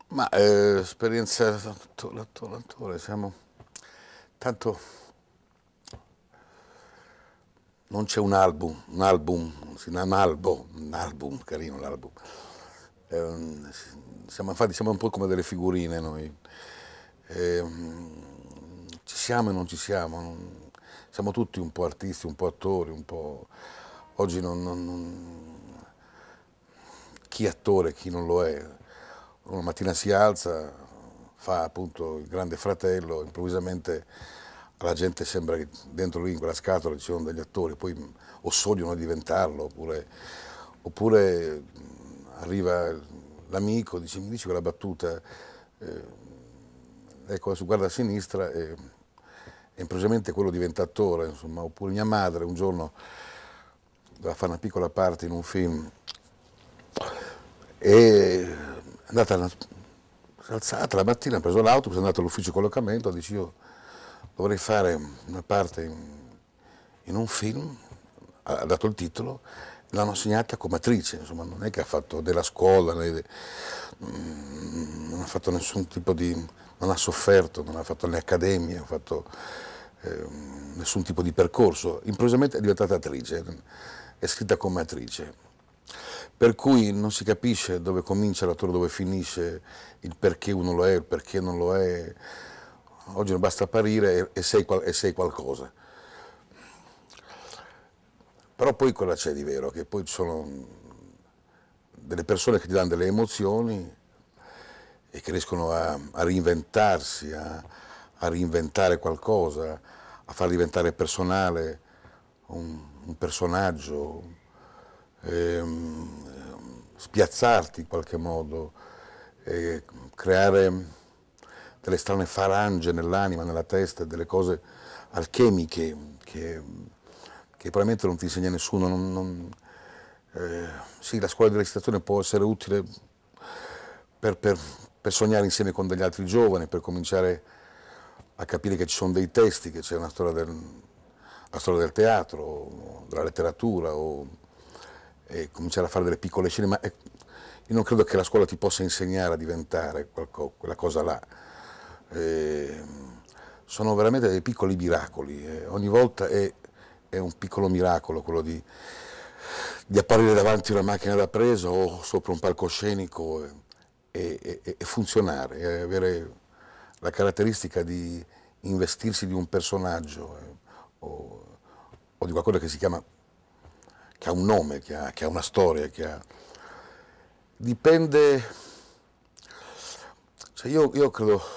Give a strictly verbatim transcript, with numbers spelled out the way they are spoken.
Ma eh, esperienza l'attore, l'attore, l'attore, siamo tanto non c'è un album, un album, sì, un albo, un album, carino l'album. Ehm, siamo, infatti siamo un po' come delle figurine noi. Ehm, ci siamo e non ci siamo, non- siamo tutti un po' artisti, un po' attori, un po'. Oggi non, non- non- chi è attore, chi non lo è. Una mattina si alza, fa appunto il grande fratello, improvvisamente alla gente sembra che dentro lì in quella scatola ci sono degli attori, poi o sognano di diventarlo, oppure, oppure arriva l'amico, dice mi dici quella battuta, eh, ecco adesso guarda a sinistra e, e improvvisamente quello diventa attore, insomma, oppure mia madre un giorno doveva fare una piccola parte in un film e è andata, alla- si è alzata la mattina, ha preso l'autobus, è andata all'ufficio collocamento, dice io dovrei fare una parte in, in un film, ha dato il titolo, l'hanno assegnata come attrice, insomma non è che ha fatto della scuola, né- mm, non ha fatto nessun tipo di, non ha sofferto, non ha fatto le accademie, ha fatto eh, nessun tipo di percorso, improvvisamente è diventata attrice, è scritta come attrice. Per cui non si capisce dove comincia l'attore, dove finisce, il perché uno lo è, il perché non lo è. Oggi non basta apparire e, e, sei, qual- e sei qualcosa. Però poi cosa c'è di vero? Che poi ci sono delle persone che ti danno delle emozioni e che riescono a, a reinventarsi, a, a reinventare qualcosa, a far diventare personale un, un personaggio, ehm, spiazzarti in qualche modo, eh, creare delle strane farange nell'anima, nella testa, delle cose alchemiche che, che probabilmente non ti insegna nessuno. Non, non, eh, sì, la scuola di recitazione può essere utile per, per, per sognare insieme con degli altri giovani, per cominciare a capire che ci sono dei testi, che c'è una storia del, la storia del teatro, della letteratura, o, e cominciare a fare delle piccole scene, ma è, io non credo che la scuola ti possa insegnare a diventare qualco, quella cosa là. Eh, sono veramente dei piccoli miracoli, eh, ogni volta è, è un piccolo miracolo quello di, di apparire davanti a una macchina da presa o sopra un palcoscenico e, e, e, e funzionare, e avere la caratteristica di investirsi di un personaggio eh, o, o di qualcosa che si chiama, che ha un nome, che ha, che ha una storia, che ha. Dipende, cioè io, io credo